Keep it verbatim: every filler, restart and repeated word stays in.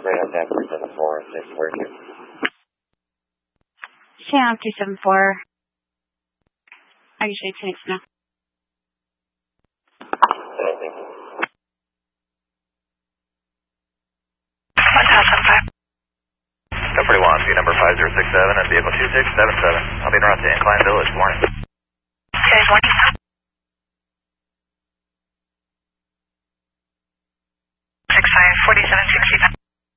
Great on Jack three seven four, six, where are you? Sam two seven four. I usually take now. Company one, view number five zero six seven and vehicle two six seven seven. I'll be in route to Incline Village. Morning.